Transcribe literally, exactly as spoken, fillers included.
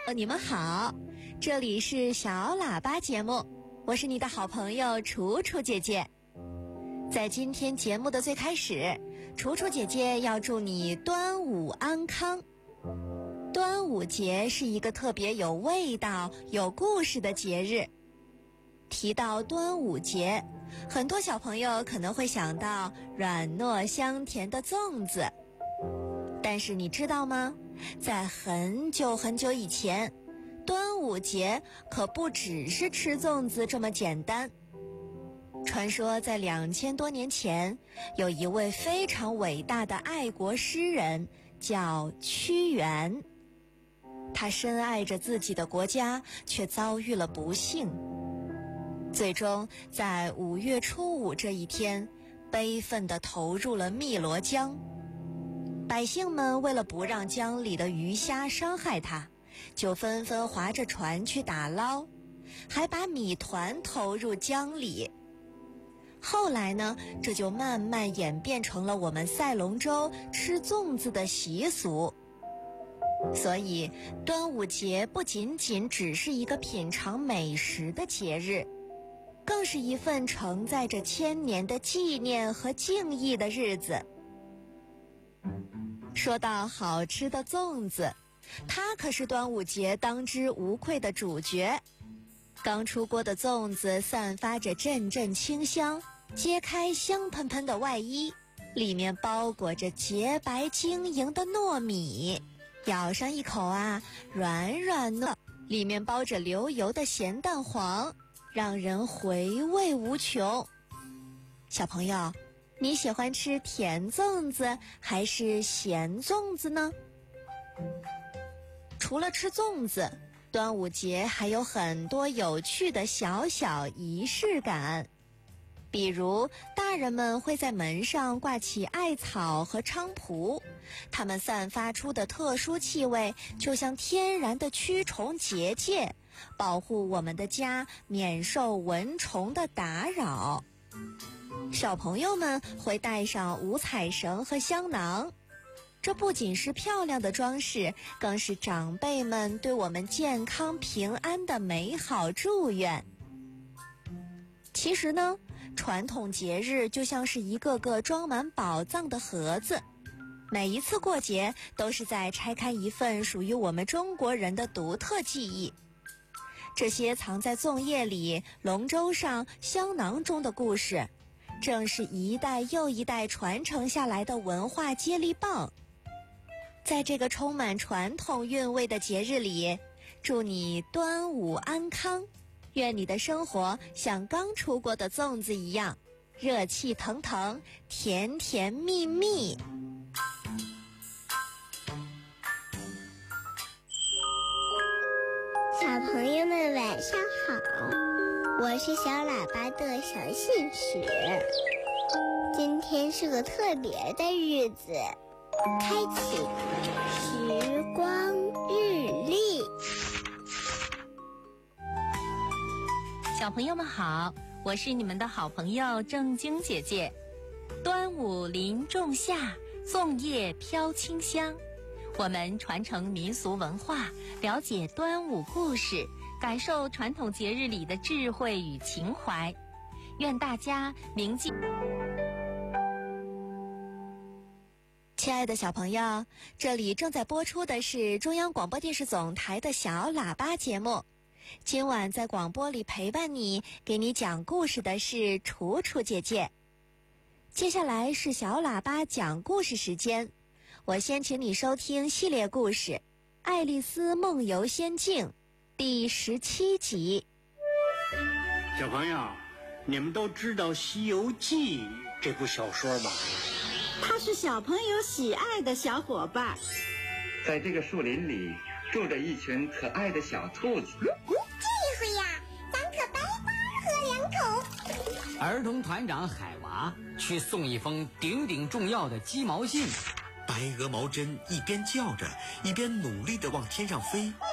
呃，你们好，这里是小喇叭节目，我是你的好朋友楚楚姐姐。在今天节目的最开始，楚楚姐姐要祝你端午安康。端午节是一个特别有味道、有故事的节日。提到端午节，很多小朋友可能会想到软糯香甜的粽子。但是你知道吗？在很久很久以前，端午节可不只是吃粽子这么简单。传说在两千多年前，有一位非常伟大的爱国诗人，叫屈原。他深爱着自己的国家，却遭遇了不幸。最终在五月初五这一天，悲愤地投入了汨罗江。百姓们为了不让江里的鱼虾伤害他，就纷纷划着船去打捞，还把米团投入江里。后来呢，这就慢慢演变成了我们赛龙舟吃粽子的习俗。所以端午节不仅仅只是一个品尝美食的节日，更是一份承载着千年的纪念和敬意的日子。说到好吃的粽子，它可是端午节当之无愧的主角。刚出锅的粽子散发着阵阵清香，揭开香喷喷的外衣，里面包裹着洁白晶莹的糯米，咬上一口啊，软软糯，里面包着流油的咸蛋黄，让人回味无穷。小朋友，你喜欢吃甜粽子还是咸粽子呢？除了吃粽子，端午节还有很多有趣的小小仪式感。比如大人们会在门上挂起艾草和菖蒲，它们散发出的特殊气味就像天然的驱虫结界，保护我们的家免受蚊虫的打扰。小朋友们会带上五彩绳和香囊，这不仅是漂亮的装饰，更是长辈们对我们健康平安的美好祝愿。其实呢，传统节日就像是一个个装满宝藏的盒子，每一次过节都是在拆开一份属于我们中国人的独特记忆。这些藏在粽叶里、龙舟上、香囊中的故事，正是一代又一代传承下来的文化接力棒。在这个充满传统韵味的节日里，祝你端午安康，愿你的生活像刚出锅的粽子一样，热气腾腾，甜甜蜜蜜。 小朋友们晚上好，我是小喇叭的小信使。今天是个特别的日子，开启时光日历。 小朋友们好，我是你们的好朋友正晶姐姐。端午临仲夏，粽叶飘清香，我们传承民俗文化，了解端午故事，感受传统节日里的智慧与情怀。愿大家铭记。 亲爱的小朋友，这里正在播出的是中央广播电视总台的小喇叭节目。今晚在广播里陪伴你，给你讲故事的是楚楚姐姐。接下来是小喇叭讲故事时间，我先请你收听系列故事《爱丽丝梦游仙境》第十七集。 小朋友，你们都知道《西游记》这部小说吧？ 它是小朋友喜爱的小伙伴。 在这个树林里住着一群可爱的小兔子。 这回呀，咱可白花喝两口。 儿童团长海娃去送一封顶顶重要的鸡毛信。 白鹅毛针一边叫着，一边努力地往天上飞。